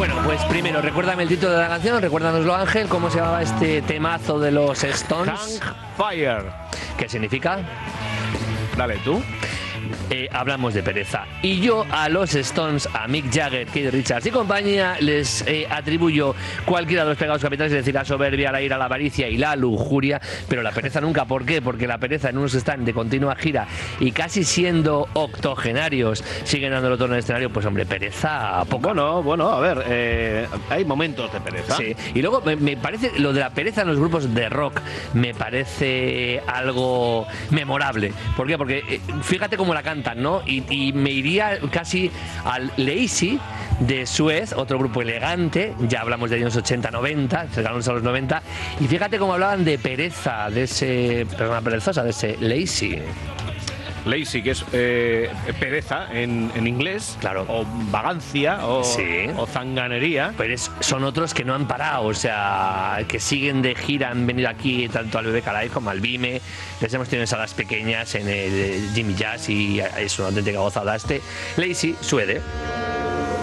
Bueno, pues primero, recuérdame el título de la canción, recuérdanoslo, Ángel, ¿cómo se llamaba este temazo de los Stones? Fire. ¿Qué significa? Dale tú. Hablamos de pereza. Y yo a los Stones, a Mick Jagger, Keith Richards y compañía, les atribuyo cualquiera de los pecados capitales, es decir, la soberbia, la ira, la avaricia y la lujuria, pero la pereza nunca. ¿Por qué? Porque la pereza en unos están de continua gira y casi siendo octogenarios siguen dándolo todo en el escenario, pues hombre, pereza poco. Bueno, a ver, hay momentos de pereza. Sí, y luego me parece, lo de la pereza en los grupos de rock me parece algo memorable. ¿Por qué? Porque fíjate cómo la cantan, ¿no? Y me iría casi al Lazy de Suez, otro grupo elegante, ya hablamos de años 80-90, cercanos a los 90, y fíjate cómo hablaban de pereza, de ese, persona perezosa, de ese Lazy. Lazy, que es pereza en inglés, claro, o vagancia, o, sí, o zanganería. Pero son otros que no han parado, o sea, que siguen de gira, han venido aquí tanto al BBK Live como al Vime, les hemos tenido en salas pequeñas, en el Jimmy Jazz, y es una auténtica gozada este Lazy, Suede.